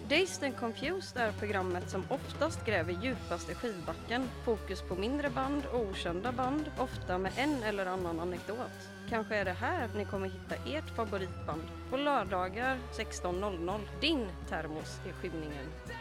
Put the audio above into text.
Dazed and Confused är programmet som oftast gräver djupaste skivbacken. Fokus på mindre band och okända band, ofta med en eller annan anekdot. Kanske är det här ni kommer hitta ert favoritband på lördagar 16:00. Din termos i skymningen.